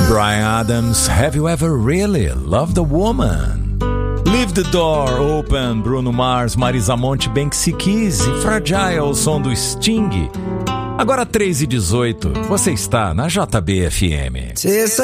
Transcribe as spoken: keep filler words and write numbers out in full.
Bryan Adams, Have You Ever Really Loved a Woman? Leave the Door Open, Bruno Mars, Marisa Monte, Banksy Keys e Fragile, o som do Sting. Agora três e dezoito, você está na J B F M.